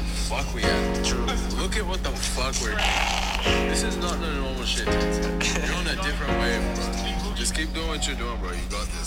fuck we at. True. Look at what the fuck we're doing. This is not the normal shit. You're on a different wave, bro. Just keep doing what you're doing, bro. You got this.